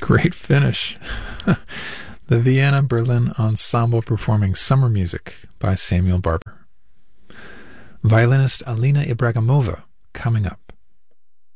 Great finish. The Vienna Berlin Ensemble performing Summer Music by Samuel Barber. Violinist Alina Ibragimova coming up.